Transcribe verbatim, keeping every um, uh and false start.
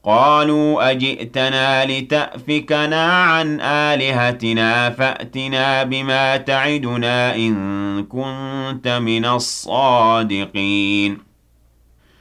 قالوا أجئتنا لتأفكنا عن آلهتنا فأتنا بما تعدنا إن كنت من الصادقين